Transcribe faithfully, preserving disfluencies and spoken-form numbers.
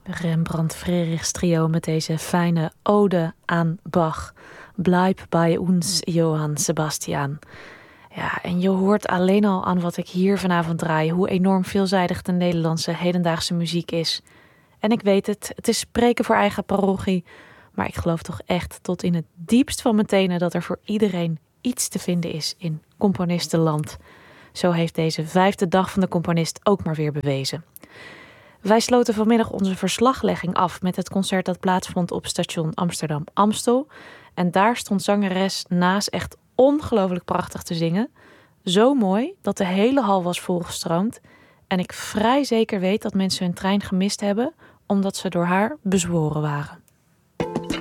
Rembrandt Frerichs trio met deze fijne ode aan Bach. Blijf bij ons, Johann Sebastian. Ja, en je hoort alleen al aan wat ik hier vanavond draai hoe enorm veelzijdig de Nederlandse hedendaagse muziek is. En ik weet het, het is spreken voor eigen parochie, maar ik geloof toch echt tot in het diepst van mijn tenen dat er voor iedereen iets te vinden is in componistenland. Zo heeft deze vijfde dag van de componist ook maar weer bewezen. Wij sloten vanmiddag onze verslaglegging af met het concert dat plaatsvond op station Amsterdam-Amstel. En daar stond zangeres Naas echt ongelooflijk prachtig te zingen. Zo mooi dat de hele hal was volgestroomd. En ik vrij zeker weet dat mensen hun trein gemist hebben omdat ze door haar bezworen waren.